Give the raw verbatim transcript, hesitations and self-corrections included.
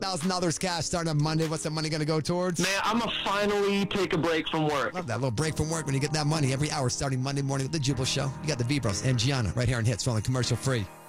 thousand dollars cash starting on Monday. What's that money going to go towards? Man, I'm going to finally take a break from work. Love that little break from work when you get that money every hour starting Monday morning with The Jubal Show. You got the Vibros and Gianna right here on Hits, rolling commercial free.